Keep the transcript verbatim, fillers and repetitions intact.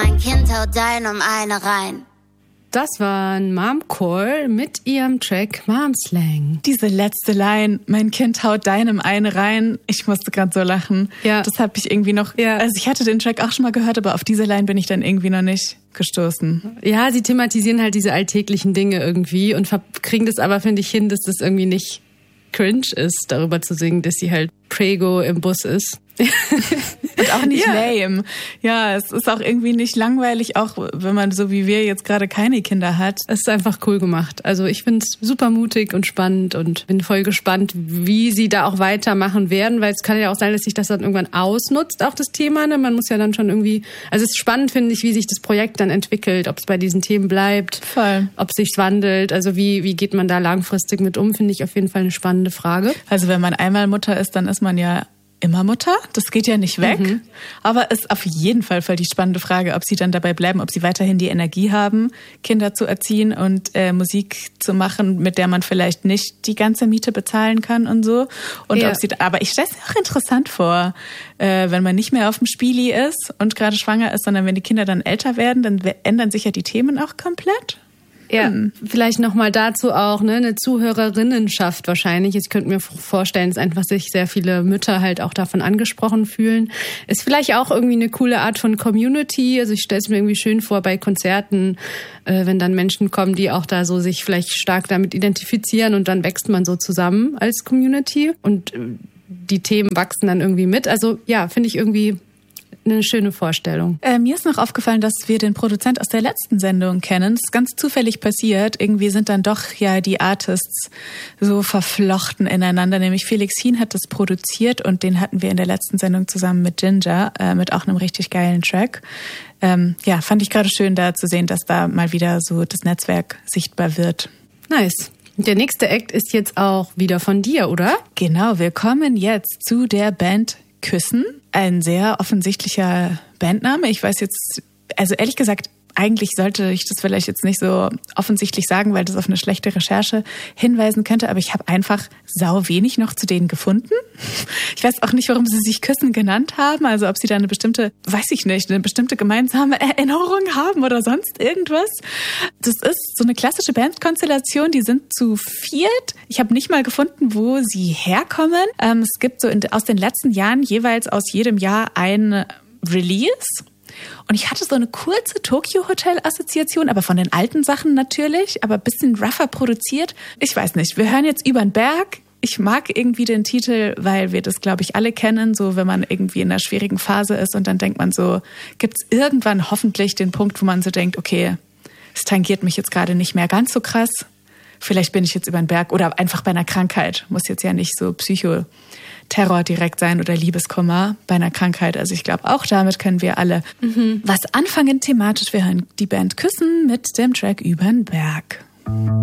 mein Kind haut deinem eine rein. Das waren Momcall mit ihrem Track Momslang. Diese letzte Line, mein Kind haut deinem eine rein. Ich musste gerade so lachen. Ja. Das habe ich irgendwie noch, ja. also ich hatte den Track auch schon mal gehört, aber auf diese Line bin ich dann irgendwie noch nicht gestoßen. Ja, sie thematisieren halt diese alltäglichen Dinge irgendwie und kriegen das aber, finde ich, hin, dass das irgendwie nicht cringe ist, darüber zu singen, dass sie halt Prego im Bus ist. Und auch nicht ja. lame. Ja, es ist auch irgendwie nicht langweilig, auch wenn man so wie wir jetzt gerade keine Kinder hat. Es ist einfach cool gemacht. Also ich finde es super mutig und spannend und bin voll gespannt, wie sie da auch weitermachen werden, weil es kann ja auch sein, dass sich das dann irgendwann ausnutzt, auch das Thema. Ne? Man muss ja dann schon irgendwie, also es ist spannend, finde ich, wie sich das Projekt dann entwickelt, ob es bei diesen Themen bleibt, Voll. ob es sich wandelt, also wie, wie geht man da langfristig mit um, finde ich auf jeden Fall eine spannende Frage. Also wenn man einmal Mutter ist, dann ist man ja immer Mutter. Das geht ja nicht weg. Mhm. Aber ist auf jeden Fall voll die spannende Frage, ob sie dann dabei bleiben, ob sie weiterhin die Energie haben, Kinder zu erziehen und äh, Musik zu machen, mit der man vielleicht nicht die ganze Miete bezahlen kann und so. Und ja. ob sie, aber ich stelle es mir auch interessant vor, äh, wenn man nicht mehr auf dem Spieli ist und gerade schwanger ist, sondern wenn die Kinder dann älter werden, dann ändern sich ja die Themen auch komplett. Ja, hm. vielleicht nochmal dazu auch, ne, eine Zuhörerinnenschaft wahrscheinlich. Ich könnte mir vorstellen, dass einfach sich sehr viele Mütter halt auch davon angesprochen fühlen. Ist vielleicht auch irgendwie eine coole Art von Community. Also ich stelle es mir irgendwie schön vor bei Konzerten, äh, wenn dann Menschen kommen, die auch da so sich vielleicht stark damit identifizieren und dann wächst man so zusammen als Community und äh, die Themen wachsen dann irgendwie mit. Also ja, finde ich irgendwie eine schöne Vorstellung. Äh, mir ist noch aufgefallen, dass wir den Produzent aus der letzten Sendung kennen. Das ist ganz zufällig passiert. Irgendwie sind dann doch ja die Artists so verflochten ineinander. Nämlich Felix Hien hat das produziert und den hatten wir in der letzten Sendung zusammen mit Ginger, äh, mit auch einem richtig geilen Track. Ähm, ja, fand ich gerade schön da zu sehen, dass da mal wieder so das Netzwerk sichtbar wird. Nice. Der nächste Act ist jetzt auch wieder von dir, oder? Genau, wir kommen jetzt zu der Band Küssen. Ein sehr offensichtlicher Bandname. Ich weiß jetzt, also ehrlich gesagt, eigentlich sollte ich das vielleicht jetzt nicht so offensichtlich sagen, weil das auf eine schlechte Recherche hinweisen könnte, aber ich habe einfach sau wenig noch zu denen gefunden. Ich weiß auch nicht, warum sie sich Küssen genannt haben, also ob sie da eine bestimmte, weiß ich nicht, eine bestimmte gemeinsame Erinnerung haben oder sonst irgendwas. Das ist so eine klassische Bandkonstellation, die sind zu viert. Ich habe nicht mal gefunden, wo sie herkommen. Ähm, es gibt so in, aus den letzten Jahren jeweils aus jedem Jahr ein Release. Und ich hatte so eine kurze Tokyo-Hotel-Assoziation, aber von den alten Sachen natürlich, aber ein bisschen rougher produziert. Ich weiß nicht, wir hören jetzt Übern Berg. Ich mag irgendwie den Titel, weil wir das, glaube ich, alle kennen, so wenn man irgendwie in einer schwierigen Phase ist und dann denkt man so, gibt's irgendwann hoffentlich den Punkt, wo man so denkt, okay, es tangiert mich jetzt gerade nicht mehr ganz so krass. Vielleicht bin ich jetzt Übern Berg oder einfach bei einer Krankheit. Muss jetzt ja nicht so Psychoterror direkt sein oder Liebeskummer bei einer Krankheit. Also ich glaube, auch damit können wir alle mhm. was anfangen thematisch. Wir hören die Band Küssen mit dem Track Übern Berg.